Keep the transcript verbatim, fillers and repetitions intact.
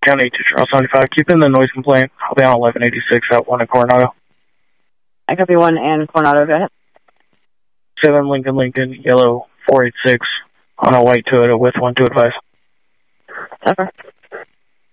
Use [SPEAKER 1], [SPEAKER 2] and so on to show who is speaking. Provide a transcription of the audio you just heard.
[SPEAKER 1] County to Charles seventy-five. Keep in the noise complaint. I'll be on eleven eighty-six at one in Coronado.
[SPEAKER 2] I copy one and Coronado, go ahead.
[SPEAKER 1] seven Lincoln Lincoln, yellow four eight six on a white Toyota with one to advise.
[SPEAKER 2] Over.